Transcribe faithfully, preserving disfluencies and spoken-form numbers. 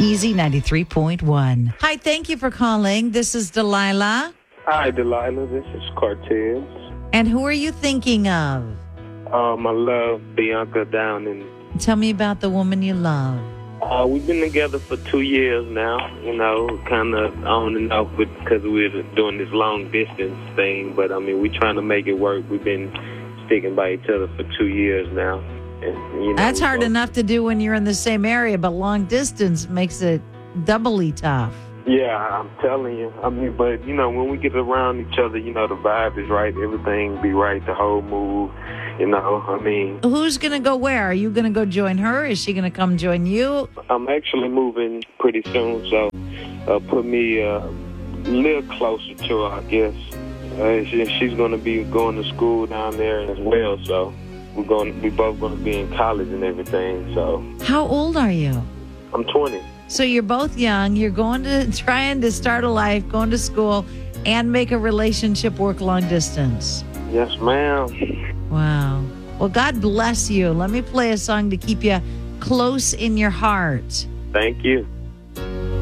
Easy ninety-three point one. Hi, thank you for calling. This is Delilah. Hi, Delilah. This is Cortez. And who are you thinking of? Um, I love Bianca Downing. Tell me about the woman you love. Uh, we've been together for two years now, you know, kind of on and off because we're doing this long distance thing. But, I mean, we're trying to make it work. We've been sticking by each other for two years now. And, you know, That's hard both, enough to do when you're in the same area, but long distance makes it doubly tough. Yeah, I'm telling you. I mean, but, you know, when we get around each other, you know, the vibe is right. Everything be right, the whole move, you know, I mean. Who's going to go where? Are you going to go join her? Is she going to come join you? I'm actually moving pretty soon, so uh, put me uh, a little closer to her, I guess. Uh, she, she's going to be going to school down there as well, so we're going. We both going to be in college and everything. So. How old are you? I'm twenty. So you're both young. You're going to trying to start a life, going to school, and make a relationship work long distance. Yes, ma'am. Wow. Well, God bless you. Let me play a song to keep you close in your heart. Thank you.